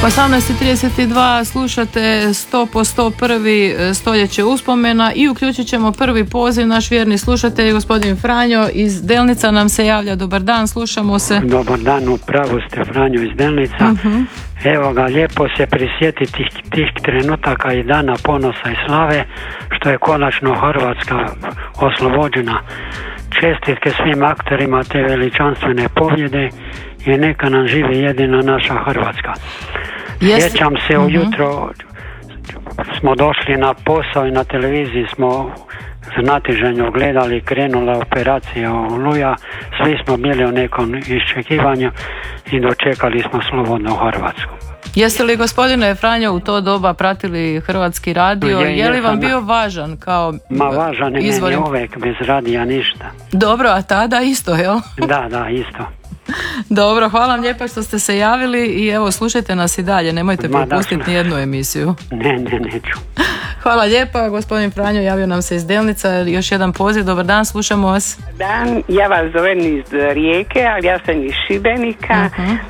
18:32 slušate 100 po 101. stoljeće uspomena i uključit ćemo prvi poziv. Naš vjerni slušatelj, gospodin Franjo iz Delnica nam se javlja. Dobar dan, slušamo se. Dobar dan, upravo ste, Franjo iz Delnica. Evo ga, lijepo se prisjetiti tih trenutaka i dana ponosa i slave, što je konačno Hrvatska oslobođena. Čestitke svim akterima te veličanstvene pobjede i neka nam živi jedina naša Hrvatska. Sjećam se, ujutro smo došli na posao i na televiziji smo znatiženju gledali, krenula operacija Oluja, svi smo bili u nekom iščekivanju i dočekali smo slobodnu Hrvatsku. Jeste li, gospodine Franjo, u to doba pratili Hrvatski radio? Je li vam bio važan kao važan je meni uvijek, bez radija ništa. Dobro, a tada isto, jel? Da, isto. Dobro, hvala vam lijepa što ste se javili i evo, slušajte nas i dalje, nemojte propustiti ni jednu emisiju. Neću. Hvala lijepa, gospodin Franjo javio nam se iz Delnica, još jedan poziv, dobar dan, slušamo vas. Dan, ja vas zovem iz Rijeke, ali ja sam iz Šibenika.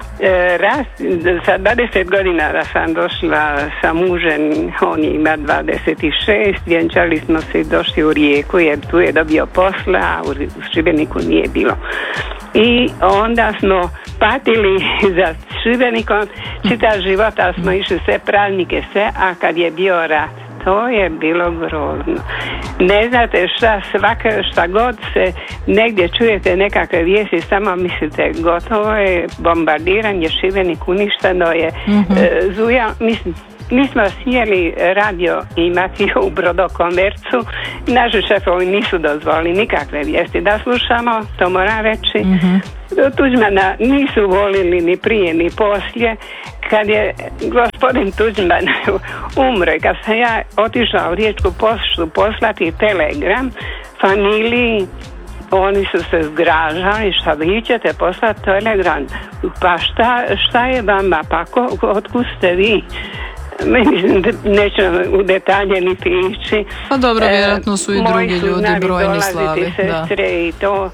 Sa 20 godina da sam došla sa mužem, on ima 26, vjenčali smo se i došli u Rijeku jer tu je dobio posla, a u Šibeniku nije bilo. I onda smo patili za Šibenikom, čitav života smo išli sve praznike, sve, a kad je bio rat, to je bilo grozno. Ne znate šta god se negdje čujete nekakve vijesti, samo mislite gotovo je, bombardiranje, Šibenik uništeno je, zuja, mislim, mi smo smjeli radio imati u Brodokomercu, naši šefovi nisu dozvolili nikakve vijesti da slušamo, to moram reći. Tuđmana nisu volili ni prije ni poslije. Kad je gospodin Tuđman umro i kad sam ja otišla u Riječku poštu poslati telegram familiji, oni su se zgražali, šta vi ćete poslati telegram, pa šta je vama, pa otkud ste vi? Mislim, neću u detalje niti ići. Pa dobro, vjerojatno su i drugi ljudi brojni slavi. Sestre i to,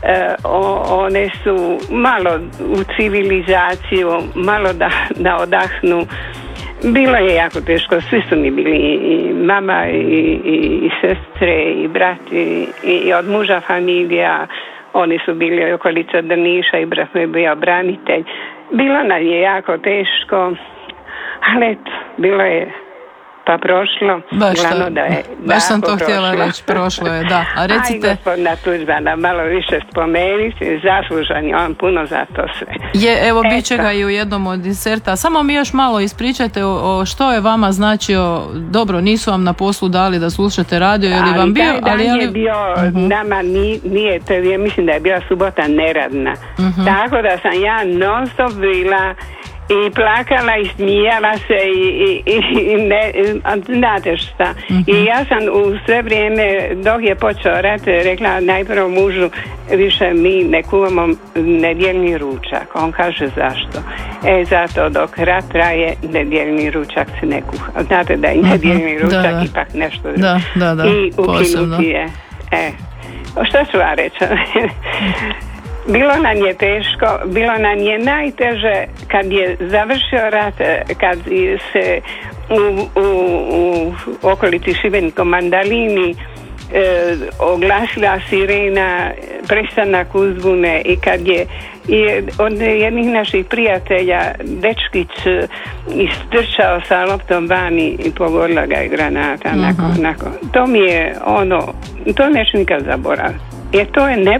one su malo u civilizaciju, malo da odahnu. Bilo je jako teško, svi su mi bili, i mama i sestre i brati i od muža familija, oni su bili okolica Drniša i brat mi je bio branitelj. Bilo nam je jako teško, ali eto, bilo je pa prošlo. Baš sam to htjela reći, prošlo je, da. A recite... Aj, gospodina Tuđmana, malo više spomenuti, zaslužan je on puno za to sve. Evo, bit će ga i u jednom od diserta. Samo mi još malo ispričajte o što je vama značio, dobro, nisu vam na poslu dali da slušate radio, je li vam bio... Ali taj dan je bio, nama nije, to je, mislim da je bila subota neradna. Tako da sam ja non stop bila i plakala i smijala se i ne, znate šta. I ja sam u sve vrijeme dok je počeo rat rekla najprvo mužu, više mi ne kuvamo nedjeljni ručak. On kaže zašto? Zato dok rat traje nedjeljni ručak se ne kuha. Znate da je nedjeljni ručak ipak nešto drugo. Da, i ukinuti je. Što ću vam reći? Bilo nam je teško, bilo nam je najteže kad je završio rat, kad se u okolici Šibenika Mandalini oglasila sirena, prestanak uzbune i kad je od jednih naših prijatelja dečkić istrčao sa loptom vani i pogodila ga je granata. To mi je to neću nikad zaboraviti. Jer to je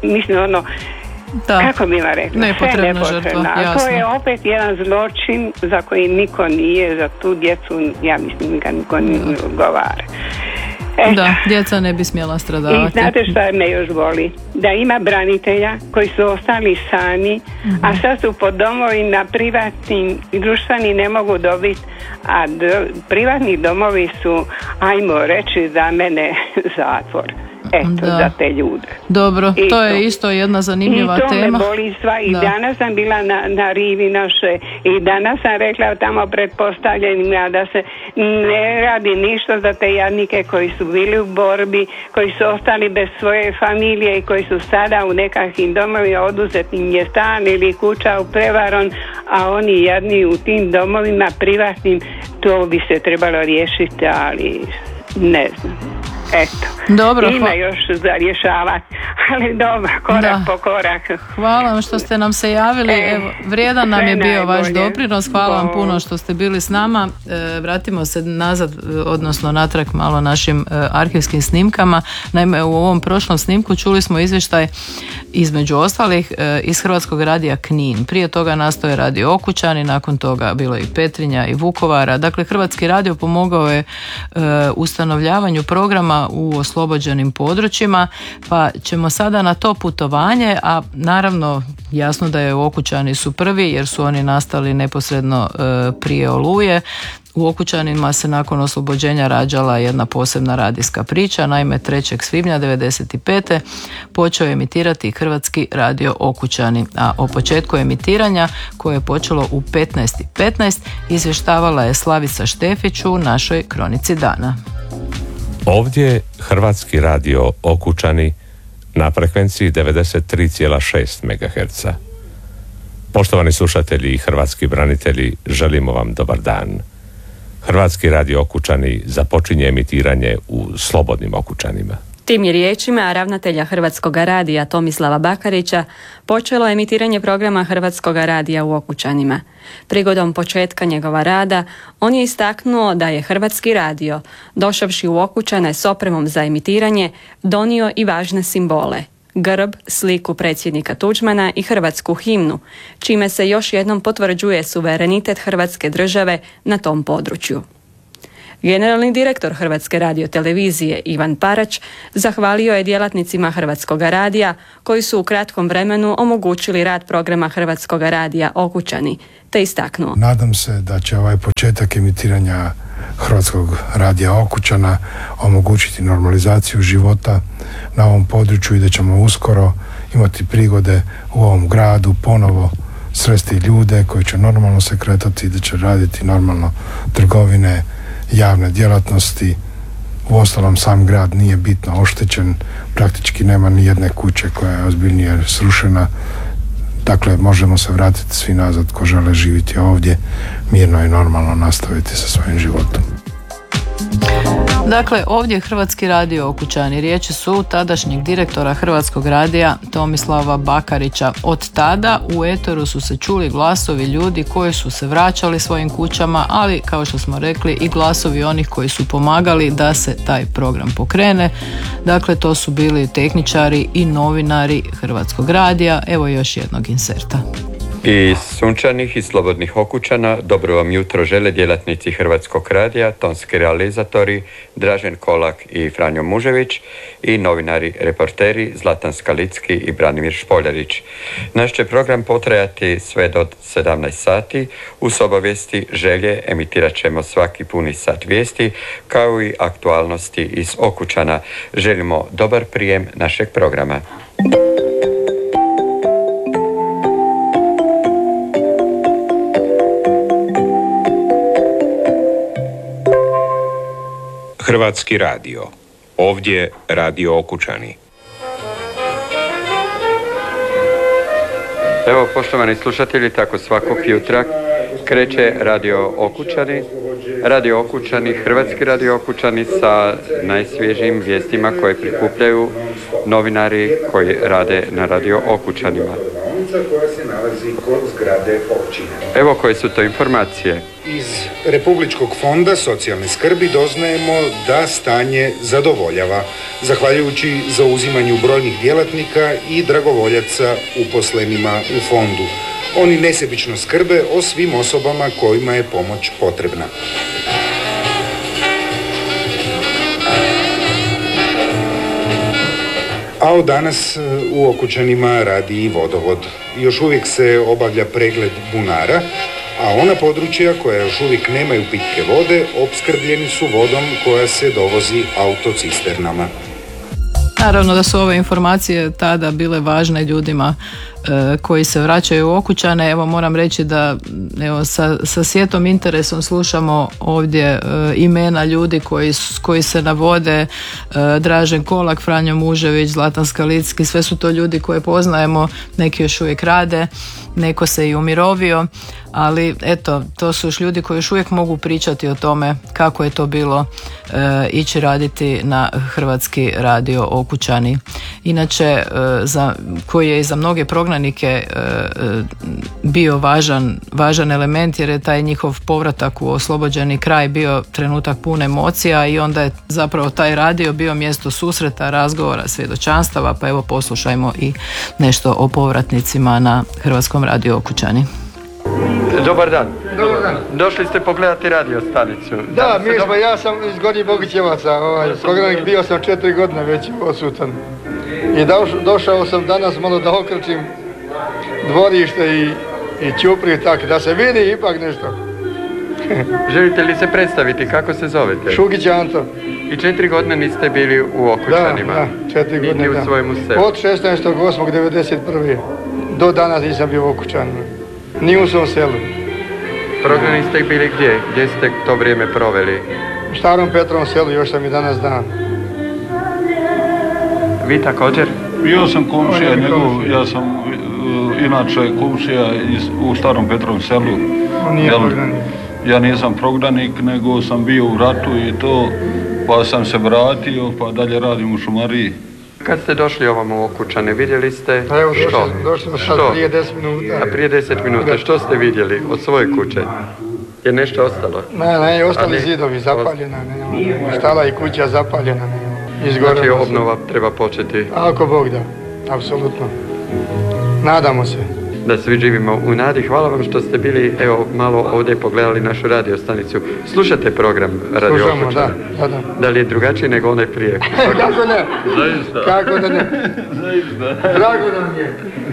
kako bi vam rekla, nepotrebna žrtva, jasno. To je opet jedan zločin za koji niko nije, za tu djecu, ja mislim, nikad niko nije odgovara. Da, djeca ne bi smjela stradavati. I znate šta me još boli? Da ima branitelja koji su ostali sami, a sad su po domovima privatnim i društveni ne mogu dobiti, a privatni domovi su, ajmo reći, za mene zatvor. Eto, za te ljude. Dobro, to je isto jedna zanimljiva tema. I to me boli sva. I danas sam bila na rivi naše i danas sam rekla tamo pretpostavljenima da se ne radi ništa za te jadnike koji su bili u borbi, koji su ostali bez svoje familije i koji su sada u nekakvim domovima, oduzetim je stan ili kuća u prevaron, a oni jadni u tim domovima privatnim, to bi se trebalo riješiti, ali ne znam. Eto, dobro, ima još za rješavati, ali dobro, korak po korak. Hvala vam što ste nam se javili, evo, vrijedan nam je bio vaš doprinos, hvala vam puno što ste bili s nama. Vratimo se nazad, odnosno natrag malo našim arhivskim snimkama. Naime, u ovom prošlom snimku čuli smo izvještaj između ostalih iz Hrvatskog radija Knin. Prije toga nastoje Radio Okučani, nakon toga bilo je i Petrinja i Vukovara. Dakle, Hrvatski radio pomogao je ustanovljavanju programa u oslobođenim područjima, pa ćemo sada na to putovanje, a naravno jasno da je Okučani su prvi jer su oni nastali neposredno prije Oluje. U Okučanima se nakon oslobođenja rađala jedna posebna radijska priča. Naime, 3. svibnja 1995. počeo je emitirati Hrvatski radio Okučani, a o početku emitiranja, koje je počelo u 15:15, izvještavala je Slavica Štefić u našoj Kronici dana. Ovdje Hrvatski radio Okučani na frekvenciji 93,6 MHz. Poštovani slušatelji i hrvatski branitelji, želimo vam dobar dan. Hrvatski radio Okučani započinje emitiranje u slobodnim Okučanima. Tim je riječima ravnatelja Hrvatskog radija Tomislava Bakarića počelo emitiranje programa Hrvatskog radija u Okučanima. Prigodom početka njegova rada, on je istaknuo da je Hrvatski radio, došavši u Okučane s opremom za emitiranje, donio i važne simbole: grb, sliku predsjednika Tuđmana i hrvatsku himnu, čime se još jednom potvrđuje suverenitet Hrvatske države na tom području. Generalni direktor Hrvatske radiotelevizije Ivan Parać zahvalio je djelatnicima Hrvatskog radija koji su u kratkom vremenu omogućili rad programa Hrvatskog radija Okučani, te istaknuo: nadam se da će ovaj početak emitiranja Hrvatskog radija Okučana omogućiti normalizaciju života na ovom području i da ćemo uskoro imati prigode u ovom gradu ponovo sresti ljude koji će normalno se kretati, da će raditi normalno trgovine, javne djelatnosti. Uostalom, sam grad nije bitno oštećen, praktički nema ni jedne kuće koja je ozbiljnije srušena. Dakle, možemo se vratiti svi nazad ko žele živjeti ovdje, mirno i normalno nastaviti sa svojim životom. Dakle, ovdje Hrvatski radio Okučani. Riječi su tadašnjeg direktora Hrvatskog radija Tomislava Bakarića. Od tada u eteru su se čuli glasovi ljudi koji su se vraćali svojim kućama, ali kao što smo rekli i glasovi onih koji su pomagali da se taj program pokrene. Dakle, to su bili tehničari i novinari Hrvatskog radija. Evo još jednog inserta. Iz sunčanih i slobodnih Okučana dobro vam jutro žele djelatnici Hrvatskog radija, tonski realizatori Dražen Kolak i Franjo Mužević i novinari reporteri Zlatan Skalicki i Branimir Špoljarić. Naš će program potrajati sve do 17 sati. Uz obavijesti, želje emitirat ćemo svaki puni sat vijesti kao i aktualnosti iz Okučana. Želimo dobar prijem našeg programa. Hrvatski radio. Ovdje Radio Okučani. Evo, poštovani slušatelji, tako svakog jutra kreće Radio Okučani. Radio Okučani, Hrvatski radio Okučani sa najsvježijim vijestima koje prikupljaju novinari koji rade na Radio Okučanima. Koja se nalazi kod zgrade općine. Evo koje su to informacije. Iz Republičkog fonda socijalne skrbi doznajemo da stanje zadovoljava, zahvaljujući zauzimanju brojnih djelatnika i dragovoljaca uposlenima u fondu. Oni nesebično skrbe o svim osobama kojima je pomoć potrebna. A od danas u Okučanima radi i vodovod. Još uvijek se obavlja pregled bunara, a ona područja koja još uvijek nemaju pitke vode opskrbljeni su vodom koja se dovozi autocisternama. Naravno da su ove informacije tada bile važne ljudima koji se vraćaju u Okučane. Evo moram reći da sa sjetom interesom slušamo ovdje imena ljudi koji se navode, Dražen Kolak, Franjo Mužević, Zlatan Skalicki, sve su to ljudi koje poznajemo, neki još uvijek rade, neko se i umirovio, ali eto, to su još ljudi koji još uvijek mogu pričati o tome kako je to bilo ići raditi na Hrvatski radio Okučani. Inače, koji je i za mnoge prognanike bio važan element, jer je taj njihov povratak u oslobođeni kraj bio trenutak pun emocija i onda je zapravo taj radio bio mjesto susreta, razgovora, svjedočanstava, pa evo poslušajmo i nešto o povratnicima na Hrvatskom radio Okučani. Dobar dan. Dobar dan. Došli ste pogledati radio stanicu. Da, ja sam iz Gornjih Bogićevaca, prognanik, bio sam 4 godine već odsutan. I došao sam danas malo da okrećim dvorište i ćuprije, tako da se vidi ipak nešto. Želite li se predstaviti, kako se zovete? Šugić Anto. I 4 godine niste bili u Okučanima? Da, 4 godine, niti u svojemu selu? Od 16.8.1991. do danas nisam bio u Okučanima. Ni u svom selu. Prognani ste bili gdje? Gdje ste to vrijeme proveli? U Starom Petrovom selu, još sam i danas dan. Vi također? Bio sam komšija njegov, ja sam inače komšija u Starom Petrovom selu. On nije prognanik. Ja nisam prognanik, nego sam bio u ratu i to, pa sam se vratio, pa dalje radim u šumariji. Kad ste došli ovom u Okučane, vidjeli ste pa evo, što? Došli smo sad prije 10 minuta. A prije 10 minuta, što ste vidjeli od svoje kuće? Je nešto ostalo? Ne, ostali zidovi zapaljena, štala i kuća zapaljena. Znači obnova treba početi? Ako Bog da, apsolutno. Nadamo se. Da svi živimo u nadi. Hvala vam što ste bili, evo, malo ovdje pogledali našu radio stanicu. Slušate program Radio Okučana? Da. Da li je drugačiji nego onaj prije? Kako ne? Zaista. Kako da ne? Zaista. Drago nam je.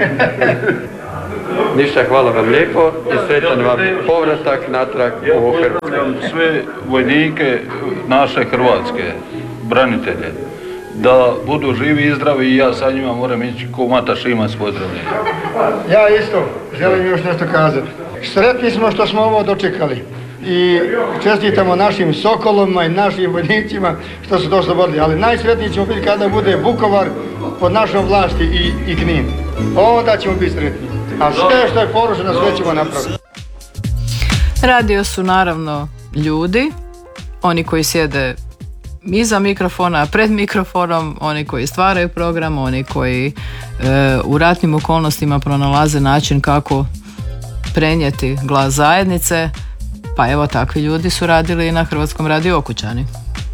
Ništa, hvala vam lijepo i sretan vam povratak natrag u Hrvatsku. Sve vojnike naše Hrvatske, branitelje, da budu živi i zdravi i ja sa njima moram ići ko Mata Šima s pozdravljenjem. Ja isto želim još nešto kazati. Sretni smo što smo ovo dočekali i čestitamo našim sokolima i našim vojnicima što su to oslobodili, ali najsretniji ćemo biti kada bude Vukovar pod našom vlasti i Knin. Onda ćemo biti sretni. A sve što je porušeno, sve ćemo napraviti. Radio su naravno ljudi, oni koji sjede iza mikrofona, pred mikrofonom, oni koji stvaraju program, oni koji u ratnim okolnostima pronalaze način kako prenijeti glas zajednice, pa evo takvi ljudi su radili i na Hrvatskom radio Okučani.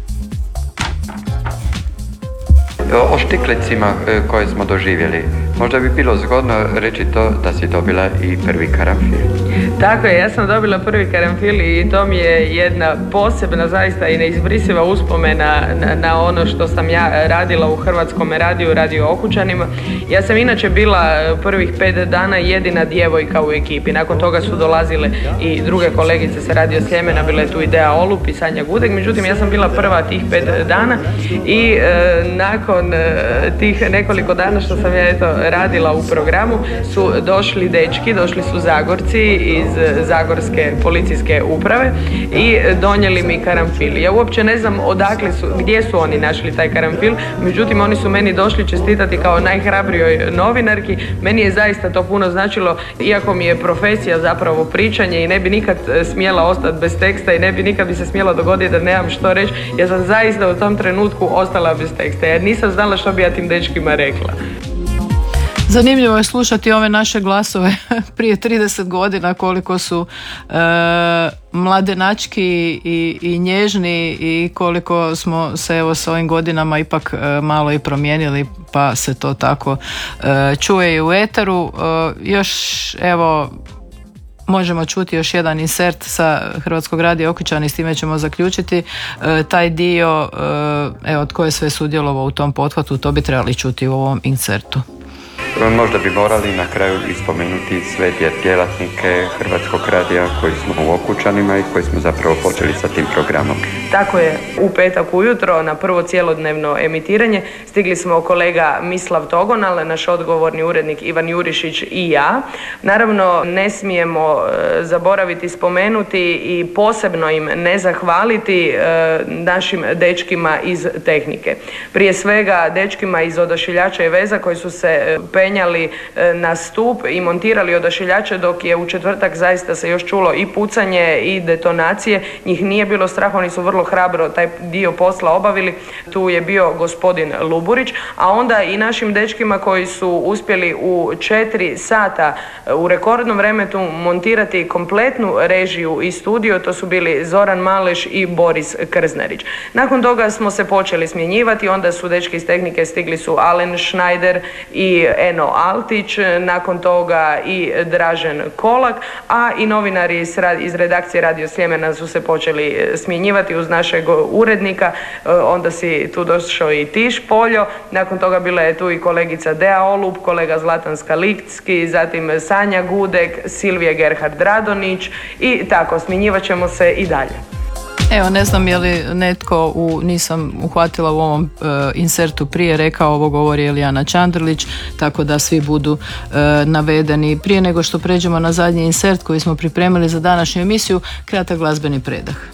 O štiklicima koje smo doživjeli, možda bi bilo zgodno reći to da si dobila i prvi karanfil. Tako je, ja sam dobila prvi karanfil i to mi je jedna posebna, zaista i neizbrisiva uspomena na ono što sam ja radila u Hrvatskom radiju, Radio Okučanima. Ja sam inače bila prvih 5 dana jedina djevojka u ekipi. Nakon toga su dolazile i druge kolegice sa Radio Sljemena, bila je tu Ideja Olup i Sanja Gudek, međutim ja sam bila prva tih 5 dana i nakon tih nekoliko dana što sam ja radila u programu su došli dečki, došli su Zagorci iz Zagorske policijske uprave i donijeli mi karanfil. Ja uopće ne znam odakle su, gdje su oni našli taj karanfil, međutim oni su meni došli čestitati kao najhrabrijoj novinarki. Meni je zaista to puno značilo, iako mi je profesija zapravo pričanje i ne bi nikad smjela ostati bez teksta i ne bi nikad bi se smjela dogoditi da nemam što reći. Ja sam zaista u tom trenutku ostala bez teksta. Ja nisam znala što bi ja tim dečkima rekla. Zanimljivo je slušati ove naše glasove prije 30 godina, koliko su mladenački i nježni i koliko smo se evo s ovim godinama ipak malo i promijenili, pa se to tako čuje i u eteru. Još evo možemo čuti još jedan insert sa Hrvatskog radija Okučani, s time ćemo zaključiti taj dio, evo tko je sve sudjelovao u tom pothvatu, to bi trebali čuti u ovom insertu. Možda bi morali na kraju ispomenuti sve djelatnike Hrvatskog radija koji smo u Okučanima i koji smo zapravo počeli sa tim programom. Tako je, u petak ujutro na prvo cjelodnevno emitiranje stigli smo kolega Mislav Togonal, naš odgovorni urednik Ivan Jurišić i ja. Naravno, ne smijemo zaboraviti spomenuti i posebno im ne zahvaliti našim dečkima iz tehnike. Prije svega dečkima iz Odašiljača i veza koji su se penjali na stup i montirali odašiljače, dok je u četvrtak zaista se još čulo i pucanje i detonacije. Njih nije bilo strah, oni su vrlo hrabro taj dio posla obavili. Tu je bio gospodin Luburić, a onda i našim dečkima koji su uspjeli u 4 sata u rekordnom vremenu montirati kompletnu režiju i studio. To su bili Zoran Maleš i Boris Krznarić. Nakon toga smo se počeli smjenjivati, onda su dečki iz tehnike stigli su Alen Schneider i Eno Altić, nakon toga i Dražen Kolak, a i novinari iz redakcije Radio Sljemena su se počeli smjenjivati uz našeg urednika. Onda si tu došao i Tiš Poljo, nakon toga bila je tu i kolegica Dea Olup, kolega Zlatan Skalicki, zatim Sanja Gudek, Silvija Gerhard Radonić i tako, smjenjivat ćemo se i dalje. Evo, ne znam je li netko, nisam uhvatila u ovom insertu prije, rekao, ovo govori Elijana Čandrlić, tako da svi budu navedeni. Prije nego što pređemo na zadnji insert koji smo pripremili za današnju emisiju, kratak glazbeni predah.